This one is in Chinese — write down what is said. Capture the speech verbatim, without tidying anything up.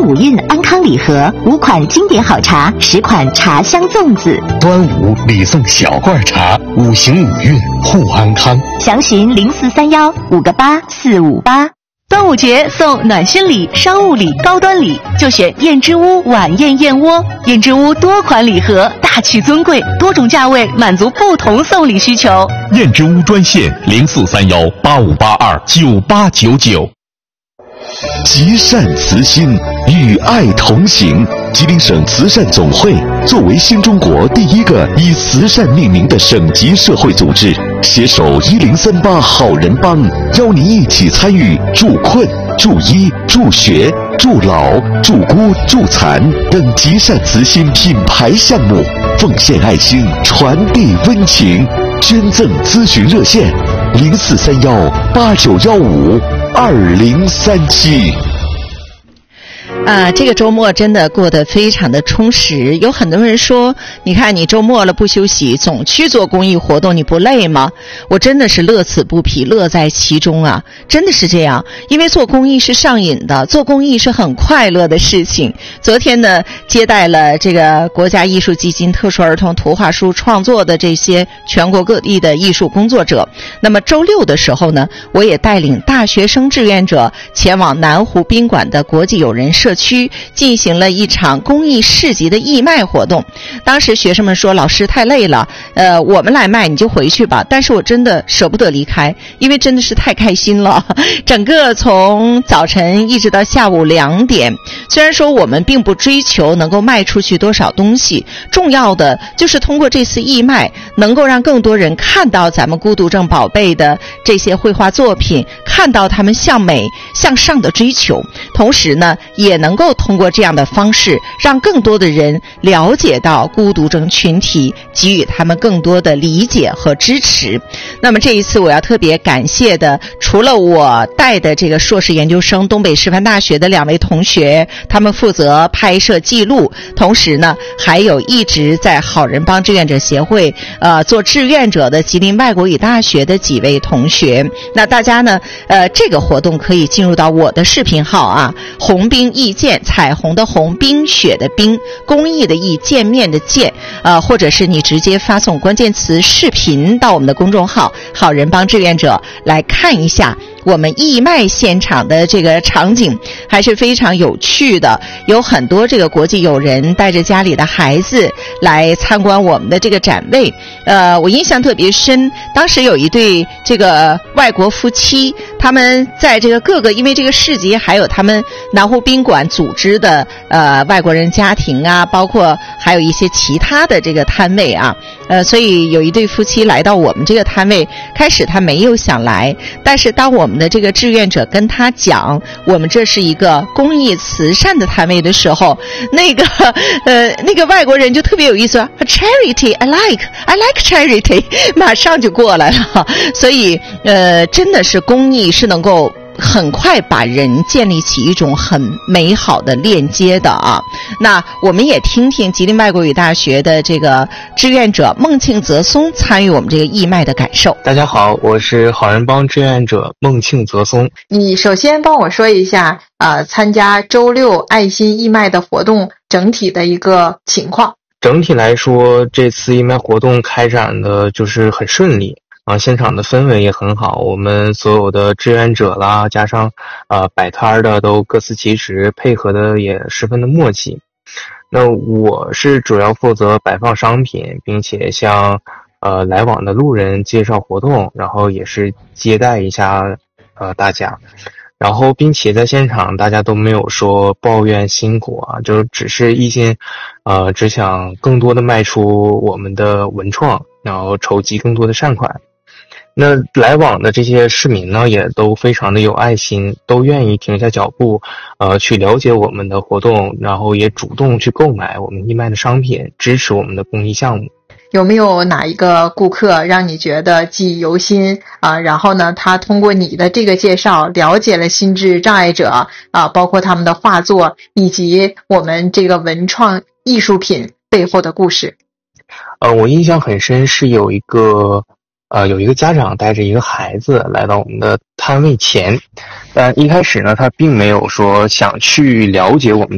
五运安康礼盒，五款经典好茶，十款茶香粽子。 端午礼送小罐茶，五行五运护安康。 详询零四三幺五个八四五八。端午节送暖心礼、商务礼、高端礼，就选燕之屋晚宴燕窝。燕之屋多款礼盒，大气尊贵，多种价位，满足不同送礼需求。 燕之屋专线零四三幺八五八二九八九九。 极善慈心，与爱同行。吉林省慈善总会作为新中国第一个以慈善命名的省级社会组织，携手一零三八好人帮，邀您一起参与助困、助医、助学、助老、助孤、助残等极善慈心品牌项目，奉献爱心，传递温情。捐赠咨询热线零四三幺八九幺五二零三七。 啊，这个周末真的过得非常的充实。有很多人说，你看你周末了不休息，总去做公益活动，你不累吗？我真的是乐此不疲，乐在其中啊，真的是这样。因为做公益是上瘾的，做公益是很快乐的事情。昨天呢，接待了这个国家艺术基金特殊儿童图画书创作的这些全国各地的艺术工作者。那么周六的时候呢，我也带领大学生志愿者前往南湖宾馆的国际友人社区进行了一场公益市集的义卖活动。当时学生们说，老师太累了，呃，我们来卖，你就回去吧。但是我真的舍不得离开，因为真的是太开心了。整个从早晨一直到下午两点，虽然说我们并不追求能够卖出去多少东西，重要的就是通过这次义卖，能够让更多人看到咱们孤独症宝贝的这些绘画作品，看到他们向美向上的追求，同时呢，也能够通过这样的方式，让更多的人了解到孤独症群体，给予他们更多的理解和支持。那么这一次我要特别感谢的，除了我带的这个硕士研究生东北师范大学的两位同学，他们负责拍摄记录，同时呢，还有一直在好人帮志愿者协会呃做志愿者的吉林外国语大学的几位同学。那大家呢，呃，这个活动可以进入到我的视频号啊，红冰意见，彩虹的红，冰雪的冰，公益的益，见面的见，呃，或者是你直接发送关键词视频到我们的公众号好人帮志愿者来看一下我们义卖现场的这个场景，还是非常有趣的。有很多这个国际友人带着家里的孩子来参观我们的这个展位。呃，我印象特别深，当时有一对这个外国夫妻，他们在这个各个，因为这个市集还有他们南湖宾馆组织的呃外国人家庭啊，包括还有一些其他的这个摊位啊，呃，所以有一对夫妻来到我们这个摊位，开始他没有想来，但是当我们的这个志愿者跟他讲我们这是一个公益慈善的摊位的时候，那个呃那个外国人就特别有意思， Charity I like I like charity 马上就过来了。所以呃真的是公益是能够很快把人建立起一种很美好的链接的啊。那我们也听听吉林外国语大学的这个志愿者孟庆泽松参与我们这个义卖的感受。 大家好，我是好人帮志愿者孟庆泽松。 你首先帮我说一下呃，参加周六爱心义卖的活动整体的一个情况。 整体来说，这次义卖活动开展的就是很顺利啊，现场的氛围也很好，我们所有的志愿者啦，加上呃摆摊的都各司其职，配合的也十分的默契。那我是主要负责摆放商品，并且向呃来往的路人介绍活动，然后也是接待一下呃大家。然后并且在现场大家都没有说抱怨辛苦啊，就只是一心呃只想更多的卖出我们的文创，然后筹集更多的善款。那来往的这些市民呢，也都非常的有爱心，都愿意停下脚步呃去了解我们的活动，然后也主动去购买我们义卖的商品，支持我们的公益项目。 有没有哪一个顾客让你觉得记忆犹新啊？然后呢，他通过你的这个介绍了解了心智障碍者啊，包括他们的画作以及我们这个文创艺术品背后的故事？ 呃，我印象很深，是有一个呃有一个家长带着一个孩子来到我们的摊位前，但一开始呢，他并没有说想去了解我们